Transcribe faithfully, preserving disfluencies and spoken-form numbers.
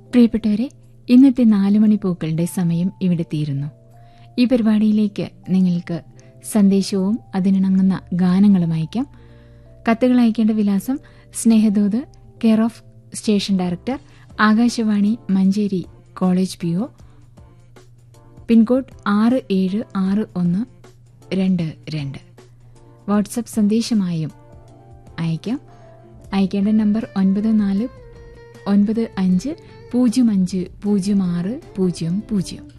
പ്രിയപ്പെട്ടവരെ, ഇന്നത്തെ നാലുമണി പൂക്കളുടെ സമയം ഇവിടെ തീരുന്നു. ഈ പരിപാടിയിലേക്ക് നിങ്ങൾക്ക് സന്ദേശവും അതിനിണങ്ങുന്ന ഗാനങ്ങളും അയക്കാം. കത്തുകൾ അയക്കേണ്ട വിലാസം Snehadooth, care of station director, Akashvani Manjeri college P O, pincode ആറ് ഏഴ് ആറ് ഒന്ന് രണ്ട് രണ്ട്. വാട്സപ്പ് സന്ദേശമായും അയക്കാം. അയക്കേണ്ട നമ്പർ ഒൻപത് നാല് ഒൻപത് അഞ്ച് പൂജ്യം അഞ്ച് പൂജ്യം ആറ് പൂജ്യം പൂജ്യം.